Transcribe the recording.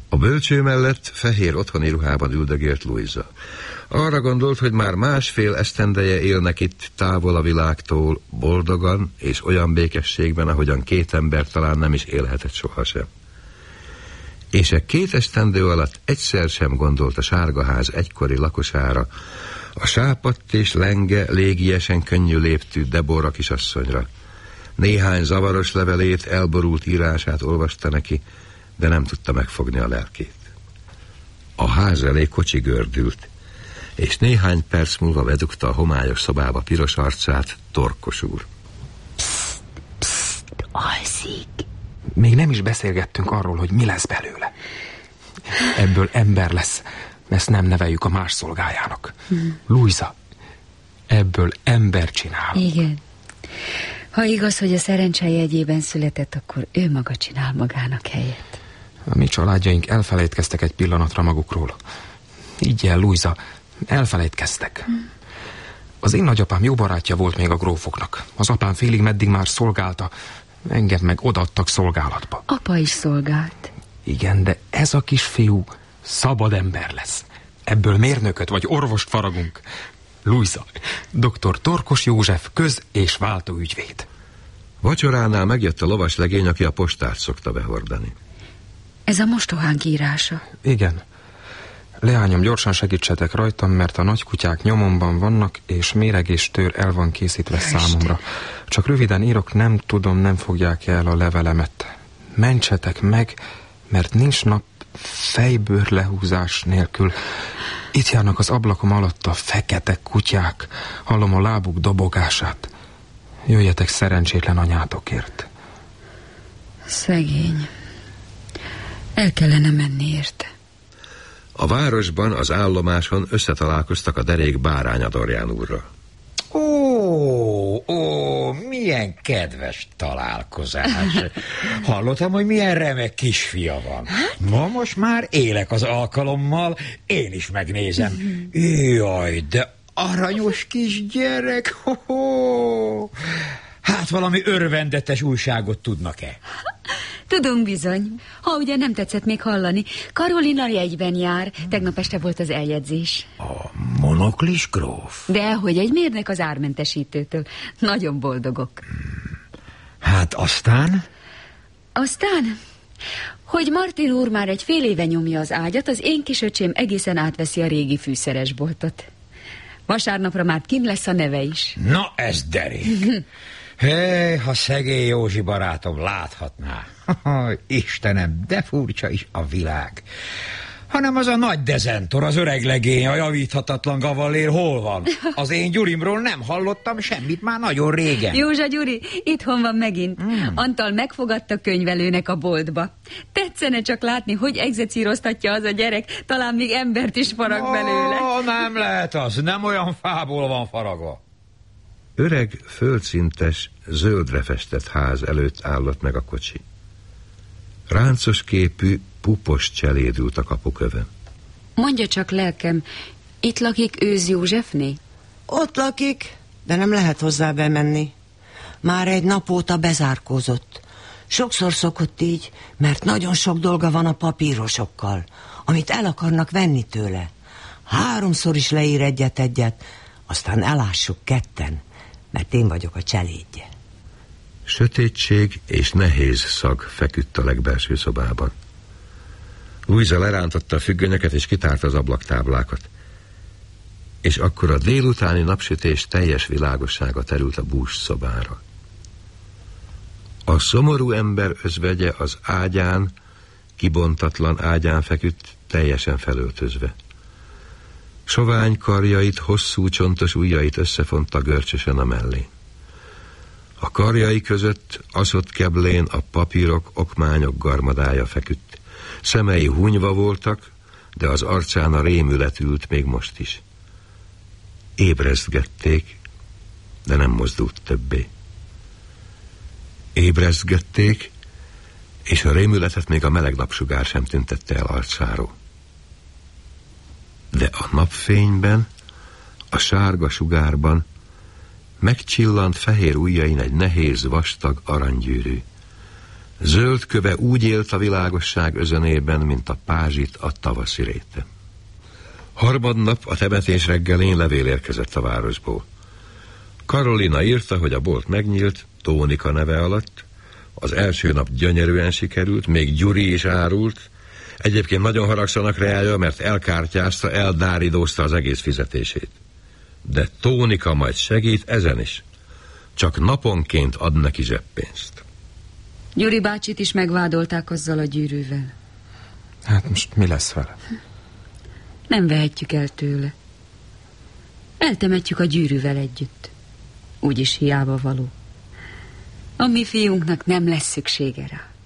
A bölcső mellett fehér otthoni ruhában üldögélt Luisa. Arra gondolt, hogy már másfél esztendeje élnek itt távol a világtól, boldogan és olyan békességben, ahogyan két ember talán nem is élhetett sohasem. És 2 esztendő alatt egyszer sem gondolt a Sárgaház egykori lakosára, a sápadt és lenge, légiesen könnyű léptű Deborah kisasszonyra. Néhány zavaros levelét, elborult írását olvasta neki, de nem tudta megfogni a lelkét. A ház elé kocsi gördült, és néhány perc múlva bedugta a homályos szobába piros arcát Torkos úr. Psst, psst, alszik. Még nem is beszélgettünk arról, hogy mi lesz belőle. Ebből ember lesz, ezt nem neveljük a más szolgájának. Luisa, ebből ember csinál. Igen. Ha igaz, hogy a szerencse jegyében született, akkor ő maga csinál magának helyet. A mi családjaink elfelejtkeztek egy pillanatra magukról. Így el, Luisa, elfelejtkeztek. Az én nagyapám jó barátja volt még a grófoknak. Az apám félig meddig már szolgálta, engem meg odaadtak szolgálatba. Apa is szolgált. Igen, de ez a kisfiú szabad ember lesz. Ebből mérnököt vagy orvost faragunk. Luisa, dr. Torkos József köz- és váltóügyvéd. Vacsoránál megjött a lovas legény, aki a postárt szokta behordani. Ez a mostohánk írása. Igen. Leányom, gyorsan segítsetek rajtam, mert a nagykutyák nyomomban vannak, és méreg és tőr el van készítve számomra. Csak röviden írok, nem tudom, nem fogják el a levelemet. Mentsetek meg, mert nincs nap fejbőr lehúzás nélkül. Itt járnak az ablakom alatt a fekete kutyák. Hallom a lábuk dobogását. Jöjjetek szerencsétlen anyátokért. Szegény. El kellene menni érte. A városban, az állomáson összetalálkoztak a derék Bárány Adorján úrral. Ó, milyen kedves találkozás. Hallottam, hogy milyen remek kisfia van. Ma most már élek az alkalommal, én is megnézem. Jaj, de aranyos kisgyerek. Hát valami örvendetes újságot tudnak-e? Tudunk bizony. Ha ugye nem tetszett még hallani, Karolina jegyben jár. Tegnap este volt az eljegyzés. A monoklis gróf? Dehogy egy mérnök az ármentesítőtől. Nagyon boldogok. Hát aztán? Aztán, hogy Martin úr már egy fél éve nyomja az ágyat, az én kisöcsém egészen átveszi a régi fűszeresboltot. Vasárnapra már kint lesz a neve is. Na ez derék. Hé, ha szegény Józsi barátom láthatná. Istenem, de furcsa is a világ. Hanem az a nagy dezentor, az öreg legény, a javíthatatlan gavallér hol van? Az én Gyurimról nem hallottam semmit már nagyon régen. Józsa Gyuri, itthon van megint. Antal megfogadta könyvelőnek a boltba. Tetszene csak látni, hogy egzecíroztatja az a gyerek, talán még embert is farag belőle. Nem lehet az, nem olyan fából van faragva. Öreg, földszintes, zöldre festett ház előtt állott meg a kocsi. Ráncos képű, pupos cseléd ült a kapukövön. Mondja csak, lelkem, itt lakik Őz Józsefné? Ott lakik, de nem lehet hozzá bemenni. Már egy nap óta bezárkózott. Sokszor szokott így, mert nagyon sok dolga van a papírosokkal, amit el akarnak venni tőle. 3-szor is leír egyet, aztán elássuk ketten, mert én vagyok a cselédje. Sötétség és nehéz szag feküdt a legbelső szobában. Luisa lerántotta a függönyöket és kitárta az ablaktáblákat. És akkor a délutáni napsütés teljes világossága terült a bús szobára. A szomorú ember özvegye az ágyán, kibontatlan ágyán feküdt, teljesen felöltözve. Sovány karjait, hosszú csontos ujjait összefonta görcsösen a mellén. A karjai között aszott keblén a papírok, okmányok garmadája feküdt. Szemei hunyva voltak, de az arcán a rémület ült még most is. Ébresztgették, de nem mozdult többé. Ébresztgették, és a rémületet még a meleg napsugár sem tüntette el arcáról. De a napfényben, a sárga sugárban megcsillant fehér ujjain egy nehéz, vastag aranygyűrű. Zöld köve úgy élt a világosság özönében, mint a pázsit a tavaszi réte. Harmadnap a temetés reggelén levél érkezett a városból. Karolina írta, hogy a bolt megnyílt, Tónika neve alatt. Az első nap gyönyörűen sikerült, még Gyuri is árult. Egyébként nagyon haragszanak reája, mert elkártyázta, eldáridózta az egész fizetését. De Tónika majd segít ezen is. Csak naponként ad neki zseppénzt. Gyuri bácsit is megvádolták azzal a gyűrűvel. Hát most mi lesz vele? Nem vehetjük el tőle. Eltemetjük a gyűrűvel együtt. Úgyis hiába való. A mi fiunknak nem lesz szüksége rá.